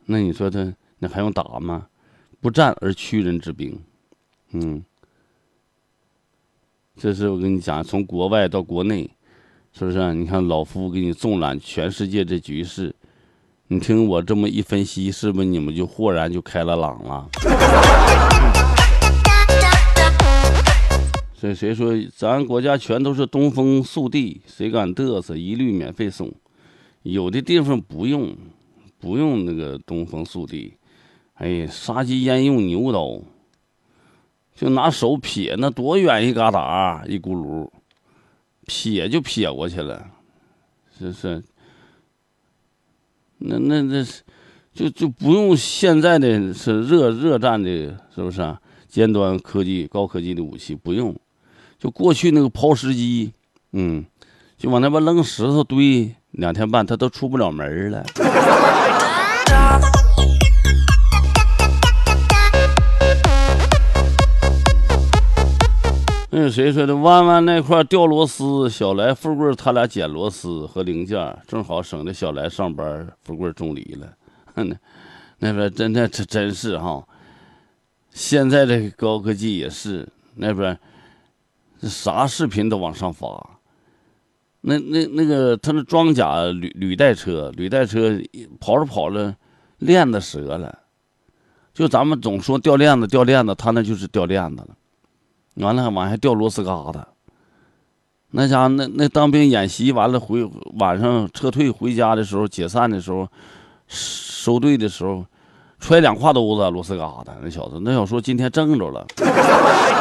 那你说他那还用打吗？不战而屈人之兵。这是我跟你讲，从国外到国内，是不是？你看老夫给你纵览全世界这局势，你听我这么一分析，是不是你们就豁然就开了朗了？所以谁说咱国家全都是东风速递，谁敢嘚瑟一律免费送。有的地方不用那个东风速递，哎，杀鸡焉用牛刀，就拿手撇，那多远一疙瘩一咕噜，撇就撇过去了，是那就不用现在的是热战的，是不是啊？尖端科技高科技的武器不用，就过去那个抛石机，就往那边扔石头堆，2天半他都出不了门了。那谁说的？弯弯那块掉螺丝，小来富贵他俩捡螺丝和零件，正好省得小来上班，富贵种梨了。那边真是哈，现在这个高科技也是，那边啥视频都往上发。那个他那装甲履带车跑着链子折了，就咱们总说掉链子，他那就是掉链子了。完了往下掉螺丝疙瘩，那家伙那当兵演习完了晚上撤退回家的时候，解散的时候，收队的时候，揣2挎兜子螺丝疙瘩，那小子说今天挣着了。